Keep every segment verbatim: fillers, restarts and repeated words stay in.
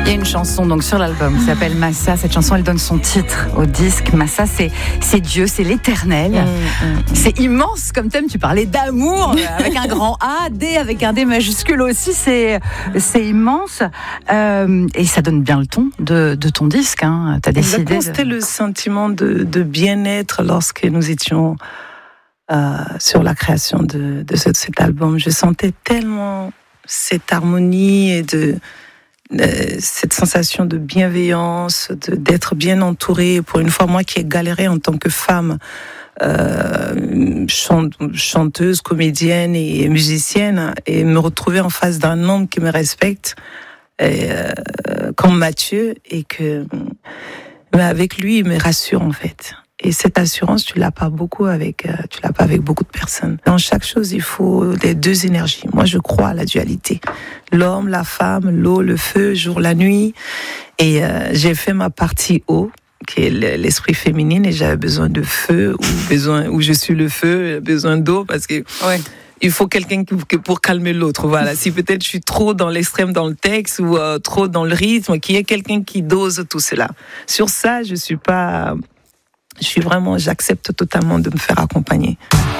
Il y a une chanson donc sur l'album qui s'appelle Massa. Cette chanson, elle donne son titre au disque. Massa, c'est, c'est Dieu, c'est l'éternel. Mmh, mmh. C'est immense comme thème. Tu parlais d'amour avec un grand A, D avec un D majuscule aussi. C'est, c'est immense. Euh, et ça donne bien le ton de, de ton disque. Hein. Tu as décidé. De... C'était le sentiment de, de bien-être lorsque nous étions euh, sur la création de, de, ce, de cet album. Je sentais tellement cette harmonie et de. cette sensation de bienveillance, de, d'être bien entourée. Pour une fois, moi qui ai galéré en tant que femme, euh, chanteuse, comédienne et musicienne, et me retrouver en face d'un homme qui me respecte, et, euh, comme Mathieu, et que, mais avec lui, il me rassure en fait. Et cette assurance, tu l'as pas beaucoup avec, euh, tu l'as pas avec beaucoup de personnes. Dans chaque chose, il faut les deux énergies. Moi, je crois à la dualité. L'homme, la femme, l'eau, le feu, jour, la nuit. Et euh, j'ai fait ma partie eau, qui est l'esprit féminin, et j'avais besoin de feu, ou besoin, où je suis le feu, besoin d'eau, parce que ouais. Il faut quelqu'un qui, pour calmer l'autre. Voilà. Si peut-être je suis trop dans l'extrême dans le texte ou euh, trop dans le rythme, qu'il y ait quelqu'un qui dose tout cela. Sur ça, je suis pas. Je suis vraiment, j'accepte totalement de me faire accompagner.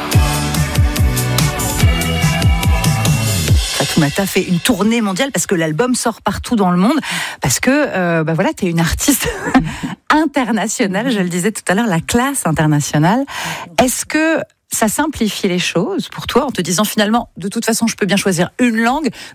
Fatoumata fait une tournée mondiale parce que l'album sort partout dans le monde, parce que euh, bah voilà, t'es une artiste internationale, je le disais tout à l'heure, la classe internationale. Est-ce que ça simplifie les choses pour toi en te disant finalement, de toute façon, je peux bien choisir une langue,